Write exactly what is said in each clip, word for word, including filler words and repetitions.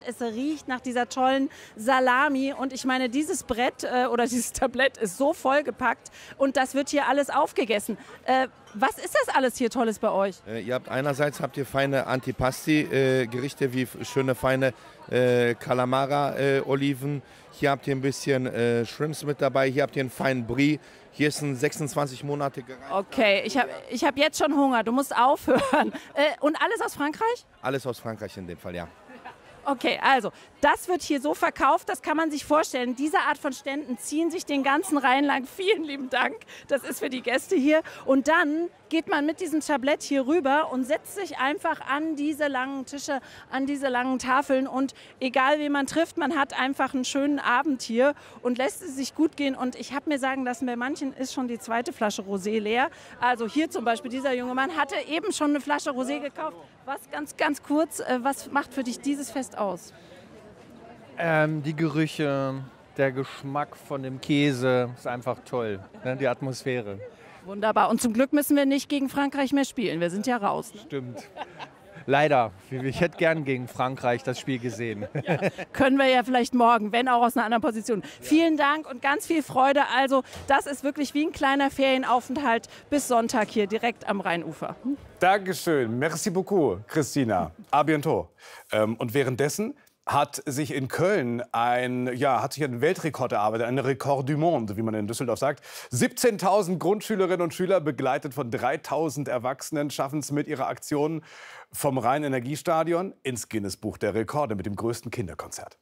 Es riecht nach dieser tollen Salami und ich meine, dieses Brett äh, oder dieses Tablett ist so vollgepackt und das wird hier alles aufgegessen. Äh, was ist das alles hier Tolles bei euch? Äh, ihr habt einerseits habt ihr feine Antipasti-Gerichte äh, wie schöne feine äh, Calamara-Oliven. Äh, hier habt ihr ein bisschen äh, Shrimps mit dabei. Hier habt ihr einen feinen Brie. Hier ist ein sechsundzwanzig Monate gereift. Okay, ich habe ich hab jetzt schon Hunger. Du musst aufhören. Äh, und alles aus Frankreich? Alles aus Frankreich in dem Fall, ja. Okay, also das wird hier so verkauft, das kann man sich vorstellen. Diese Art von Ständen ziehen sich den ganzen Rhein lang. Vielen lieben Dank, das ist für die Gäste hier. Und dann geht man mit diesem Tablett hier rüber und setzt sich einfach an diese langen Tische, an diese langen Tafeln. Und egal wen man trifft, man hat einfach einen schönen Abend hier und lässt es sich gut gehen. Und ich habe mir sagen lassen, bei manchen ist schon die zweite Flasche Rosé leer. Also hier zum Beispiel dieser junge Mann hatte eben schon eine Flasche Rosé gekauft. Was ganz, ganz kurz, was macht für dich dieses Fest aus? Ähm, die Gerüche, der Geschmack von dem Käse ist einfach toll, ne? Die Atmosphäre. Wunderbar. Und zum Glück müssen wir nicht gegen Frankreich mehr spielen. Wir sind ja raus. Ne? Stimmt. Leider. Ich hätte gern gegen Frankreich das Spiel gesehen. Ja, können wir ja vielleicht morgen, wenn auch aus einer anderen Position. Vielen Dank und ganz viel Freude. Also das ist wirklich wie ein kleiner Ferienaufenthalt bis Sonntag hier direkt am Rheinufer. Dankeschön. Merci beaucoup, Christina. A bientôt. Ähm, und währenddessen hat sich in Köln ein, ja, hat sich ein Weltrekord erarbeitet, ein Record du Monde, wie man in Düsseldorf sagt. siebzehntausend Grundschülerinnen und Schüler, begleitet von dreitausend Erwachsenen, schaffen es mit ihrer Aktion vom Rhein-Energiestadion ins Guinness-Buch der Rekorde mit dem größten Kinderkonzert.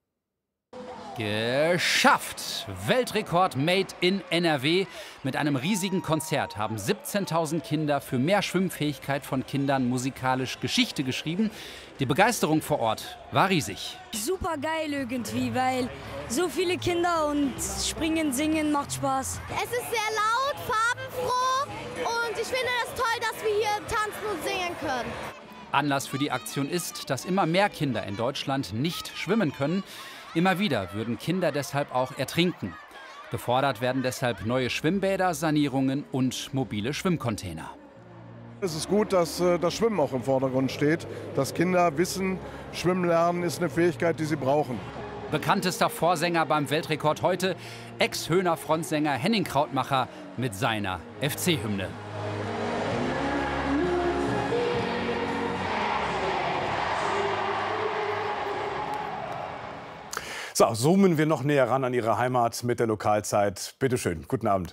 Geschafft! Weltrekord made in N R W. Mit einem riesigen Konzert haben siebzehntausend Kinder für mehr Schwimmfähigkeit von Kindern musikalisch Geschichte geschrieben. Die Begeisterung vor Ort war riesig. Super geil irgendwie, weil so viele Kinder und springen, singen macht Spaß. Es ist sehr laut, farbenfroh und ich finde es toll, dass wir hier tanzen und singen können. Anlass für die Aktion ist, dass immer mehr Kinder in Deutschland nicht schwimmen können. Immer wieder würden Kinder deshalb auch ertrinken. Gefordert werden deshalb neue Schwimmbäder, Sanierungen und mobile Schwimmcontainer. Es ist gut, dass äh, das Schwimmen auch im Vordergrund steht, dass Kinder wissen, Schwimmen lernen ist eine Fähigkeit, die sie brauchen. Bekanntester Vorsänger beim Weltrekord heute, Ex-Höhner-Frontsänger Henning Krautmacher mit seiner F C-Hymne. So, zoomen wir noch näher ran an Ihre Heimat mit der Lokalzeit. Bitte schön, guten Abend.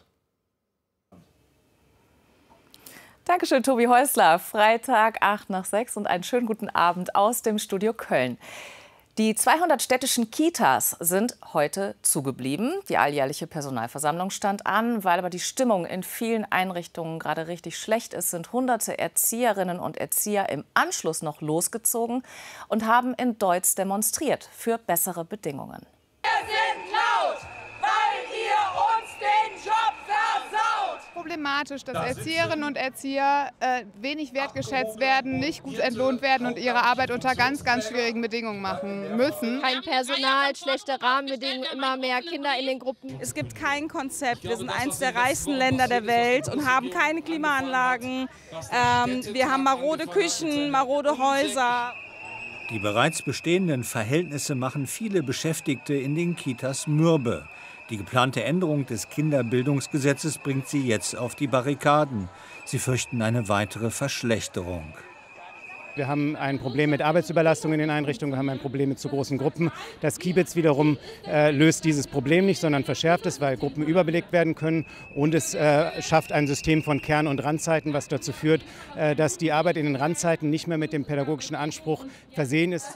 Dankeschön, Tobi Häusler. Freitag, acht nach sechs und einen schönen guten Abend aus dem Studio Köln. Die zweihundert städtischen Kitas sind heute zugeblieben. Die alljährliche Personalversammlung stand an. Weil aber die Stimmung in vielen Einrichtungen gerade richtig schlecht ist, sind hunderte Erzieherinnen und Erzieher im Anschluss noch losgezogen und haben in Deutz demonstriert für bessere Bedingungen. Wir sind laut, weil ihr uns den Job versaut. Problematisch, dass Erzieherinnen und Erzieher äh, wenig wertgeschätzt werden, nicht gut entlohnt werden und ihre Arbeit unter ganz, ganz schwierigen Bedingungen machen müssen. Kein Personal, schlechte Rahmenbedingungen, immer mehr Kinder in den Gruppen. Es gibt kein Konzept. Wir sind eines der reichsten Länder der Welt und haben keine Klimaanlagen. Ähm, wir haben marode Küchen, marode Häuser. Die bereits bestehenden Verhältnisse machen viele Beschäftigte in den Kitas mürbe. Die geplante Änderung des Kinderbildungsgesetzes bringt sie jetzt auf die Barrikaden. Sie fürchten eine weitere Verschlechterung. Wir haben ein Problem mit Arbeitsüberlastung in den Einrichtungen, wir haben ein Problem mit zu großen Gruppen. Das Kiebitz wiederum äh, löst dieses Problem nicht, sondern verschärft es, weil Gruppen überbelegt werden können. Und es äh, schafft ein System von Kern- und Randzeiten, was dazu führt, äh, dass die Arbeit in den Randzeiten nicht mehr mit dem pädagogischen Anspruch versehen ist.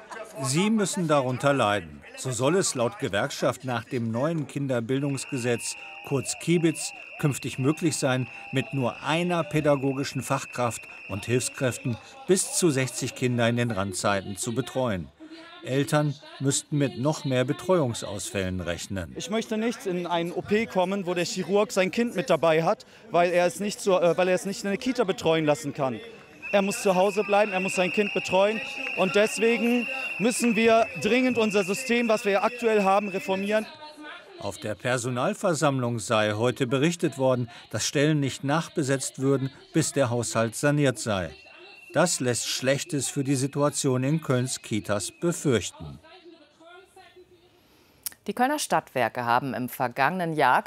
Sie müssen darunter leiden. So soll es laut Gewerkschaft nach dem neuen Kinderbildungsgesetz, kurz Kiebitz, künftig möglich sein, mit nur einer pädagogischen Fachkraft und Hilfskräften bis zu sechzig Kinder in den Randzeiten zu betreuen. Eltern müssten mit noch mehr Betreuungsausfällen rechnen. Ich möchte nicht in einen O P kommen, wo der Chirurg sein Kind mit dabei hat, weil er es nicht, so, äh, weil er es nicht in der Kita betreuen lassen kann. Er muss zu Hause bleiben, er muss sein Kind betreuen. Und deswegen müssen wir dringend unser System, was wir aktuell haben, reformieren. Auf der Personalversammlung sei heute berichtet worden, dass Stellen nicht nachbesetzt würden, bis der Haushalt saniert sei. Das lässt Schlechtes für die Situation in Kölns Kitas befürchten. Die Kölner Stadtwerke haben im vergangenen Jahr